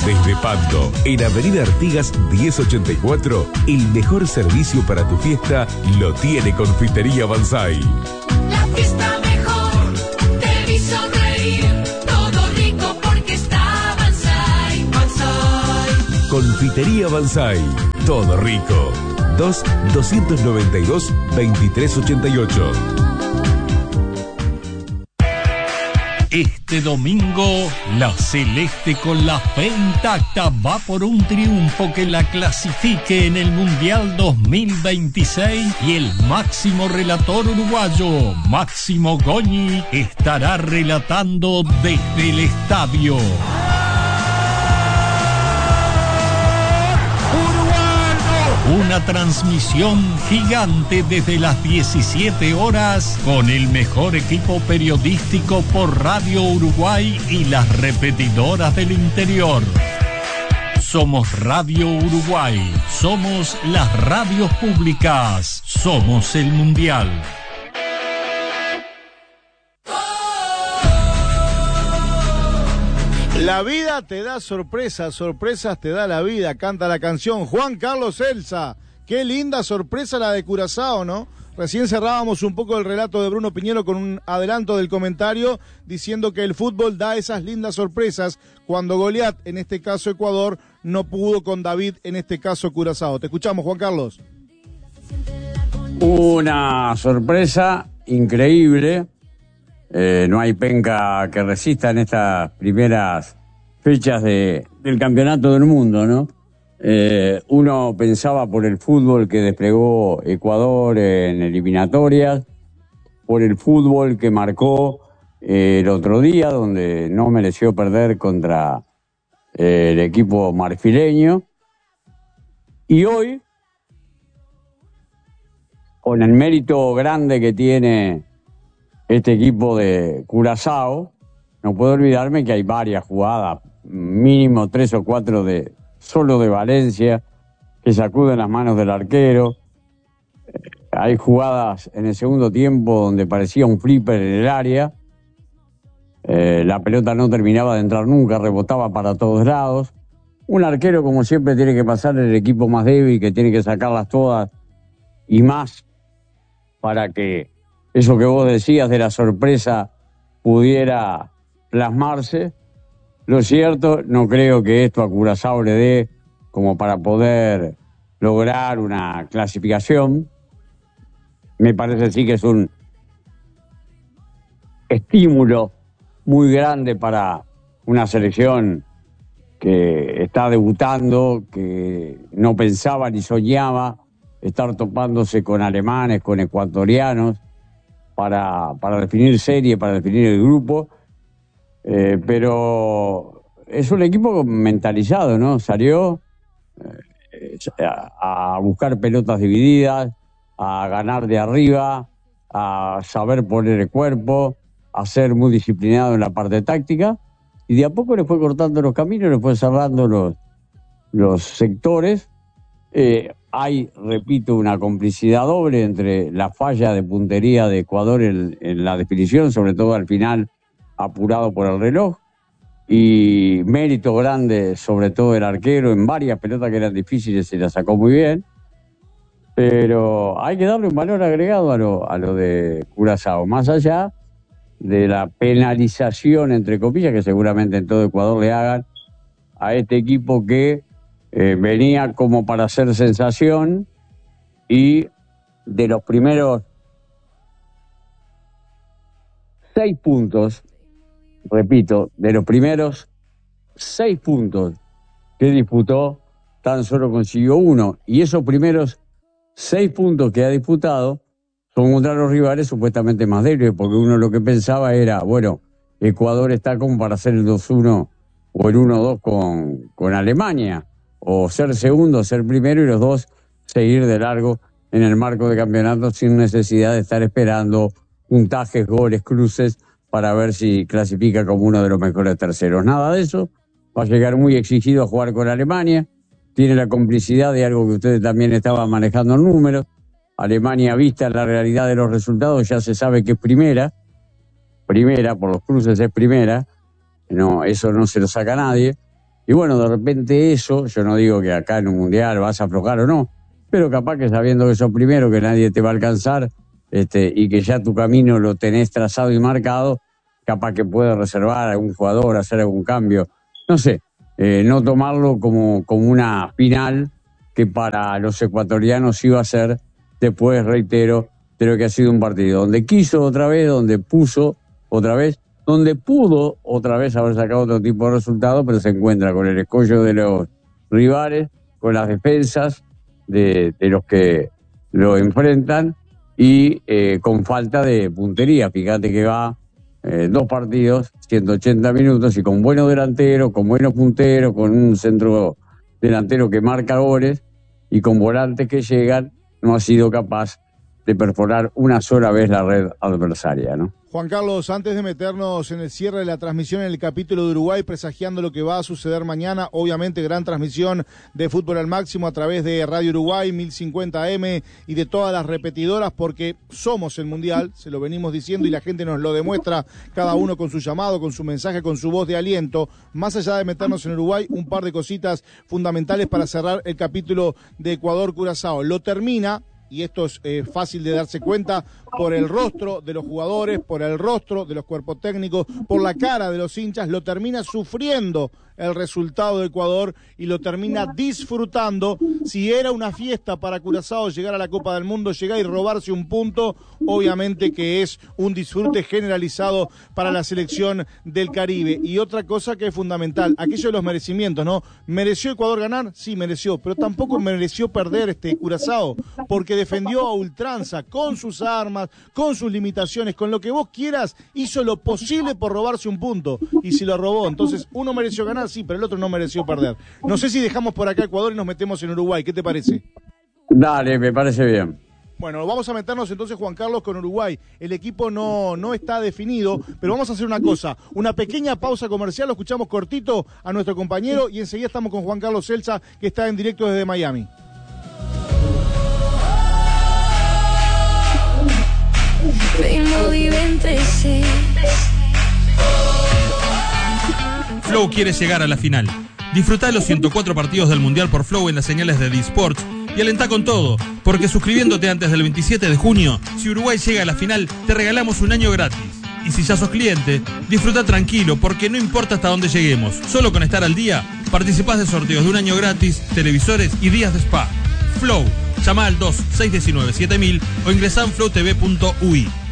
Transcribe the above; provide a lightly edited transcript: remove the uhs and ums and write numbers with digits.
Desde Pando, en Avenida Artigas 1084, el mejor servicio para tu fiesta lo tiene Confitería Banzai. La fiesta mejor, te vi sonreír, todo rico porque está Banzai. Banzai. Confitería Banzai, todo rico. 2-292-2388. Este domingo, la Celeste con la fe intacta va por un triunfo que la clasifique en el Mundial 2026 y el máximo relator uruguayo, Máximo Goñi, estará relatando desde el estadio. Una transmisión gigante desde las 17 horas con el mejor equipo periodístico por Radio Uruguay y las repetidoras del interior. Somos Radio Uruguay, somos las radios públicas, somos el Mundial. La vida te da sorpresas, sorpresas te da la vida, canta la canción Juan Carlos Elsa. Qué linda sorpresa la de Curazao, ¿no? Recién cerrábamos un poco el relato de Bruno Piñero con un adelanto del comentario diciendo que el fútbol da esas lindas sorpresas cuando Goliat, en este caso Ecuador, no pudo con David, en este caso Curazao. Te escuchamos, Juan Carlos. Una sorpresa increíble. No hay penca que resista en estas primeras fechas del campeonato del mundo, ¿no? Uno pensaba por el fútbol que desplegó Ecuador en eliminatorias, por el fútbol que marcó el otro día, donde no mereció perder contra el equipo marfileño. Y hoy, con el mérito grande que tiene este equipo de Curazao, no puedo olvidarme que hay varias jugadas, mínimo 3 o 4 solo de Valencia, que sacuden las manos del arquero. Hay jugadas en el segundo tiempo donde parecía un flipper en el área. La pelota no terminaba de entrar nunca, rebotaba para todos lados. Un arquero, como siempre, tiene que pasar el equipo más débil, que tiene que sacarlas todas y más para que eso que vos decías de la sorpresa pudiera plasmarse. Lo cierto, no creo que esto a Curazao le dé como para poder lograr una clasificación. Me parece sí que es un estímulo muy grande para una selección que está debutando, que no pensaba ni soñaba estar topándose con alemanes, con ecuatorianos, para definir serie, para definir el grupo, pero es un equipo mentalizado, ¿no? Salió a buscar pelotas divididas, a ganar de arriba, a saber poner el cuerpo, a ser muy disciplinado en la parte táctica, y de a poco le fue cortando los caminos, le fue cerrando los sectores. Hay, repito, una complicidad doble entre la falla de puntería de Ecuador en la definición, sobre todo al final, apurado por el reloj, y mérito grande, sobre todo el arquero, en varias pelotas que eran difíciles se las sacó muy bien, pero hay que darle un valor agregado a lo de Curazao, más allá de la penalización, entre comillas, que seguramente en todo Ecuador le hagan a este equipo que venía como para hacer sensación, y de los primeros 6 puntos, repito, de los primeros 6 puntos que disputó, tan solo consiguió 1, y esos primeros 6 puntos que ha disputado son contra los rivales supuestamente más débiles, porque uno lo que pensaba era, bueno, Ecuador está como para hacer el 2-1 o el 1-2 con Alemania, o ser segundo, ser primero, y los dos seguir de largo en el marco de campeonato sin necesidad de estar esperando puntajes, goles, cruces para ver si clasifica como uno de los mejores terceros. Nada de eso, va a llegar muy exigido a jugar con Alemania, tiene la complicidad de algo que ustedes también estaban manejando en números. Alemania, vista la realidad de los resultados, ya se sabe que es primera, por los cruces es primera, no, eso no se lo saca nadie. Y bueno, de repente eso, yo no digo que acá en un mundial vas a aflojar o no, pero capaz que sabiendo que sos primero, que nadie te va a alcanzar, y que ya tu camino lo tenés trazado y marcado, capaz que puedes reservar a algún jugador, hacer algún cambio. No sé, no tomarlo como una final que para los ecuatorianos iba a ser, después, reitero, de lo que ha sido un partido donde quiso otra vez, donde puso otra vez, donde pudo otra vez haber sacado otro tipo de resultado, pero se encuentra con el escollo de los rivales, con las defensas de los que lo enfrentan y con falta de puntería. Fíjate que va 2 partidos, 180 minutos y con buenos delanteros, con buenos punteros, con un centro delantero que marca goles y con volantes que llegan, no ha sido capaz de perforar una sola vez la red adversaria, ¿no? Juan Carlos, antes de meternos en el cierre de la transmisión en el capítulo de Uruguay, presagiando lo que va a suceder mañana, obviamente gran transmisión de Fútbol al Máximo a través de Radio Uruguay, 1050 AM y de todas las repetidoras, porque somos el Mundial, se lo venimos diciendo y la gente nos lo demuestra, cada uno con su llamado, con su mensaje, con su voz de aliento. Más allá de meternos en Uruguay, un par de cositas fundamentales para cerrar el capítulo de Ecuador-Curazao. Lo termina, y esto es fácil de darse cuenta, por el rostro de los jugadores, por el rostro de los cuerpos técnicos, por la cara de los hinchas, lo termina sufriendo el resultado de Ecuador y lo termina disfrutando. Si era una fiesta para Curazao llegar a la Copa del Mundo, llegar y robarse un punto, obviamente que es un disfrute generalizado para la selección del Caribe. Y otra cosa que es fundamental, aquello de los merecimientos, ¿no? ¿Mereció Ecuador ganar? Sí, mereció, pero tampoco mereció perder Curazao, porque defendió a ultranza, con sus armas, con sus limitaciones, con lo que vos quieras, hizo lo posible por robarse un punto, y si lo robó, entonces uno mereció ganar, sí, pero el otro no mereció perder. No sé si dejamos por acá Ecuador y nos metemos en Uruguay, ¿qué te parece? Dale, me parece bien. Bueno, vamos a meternos entonces, Juan Carlos, con Uruguay. El equipo no está definido, pero vamos a hacer una cosa, una pequeña pausa comercial, lo escuchamos cortito a nuestro compañero y enseguida estamos con Juan Carlos Celsa, que está en directo desde Miami. Flow quiere llegar a la final. Disfrutá los 104 partidos del Mundial por Flow en las señales de D-Sports y alentá con todo, porque suscribiéndote antes del 27 de junio, si Uruguay llega a la final, te regalamos un año gratis. Y si ya sos cliente, disfruta tranquilo, porque no importa hasta dónde lleguemos. Solo con estar al día, participás de sorteos de un año gratis, televisores y días de spa. Flow. Llama al 2619-7000 o ingresá en flowtv.ui.